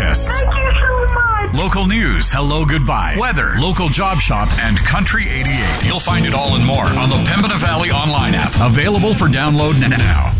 playlists. Thank you so much. Local news, hello, goodbye, weather, local job shop, and Country 88. You'll find it all and more on the Pembina Valley online app. Available for download now.